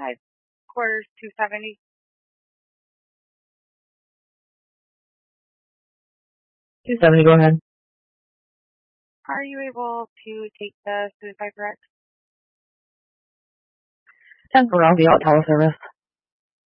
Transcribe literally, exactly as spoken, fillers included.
Five quarters, two seventy. two seventy, go ahead. Are you able to take the suicide threat? ten for Rocky out teleservice.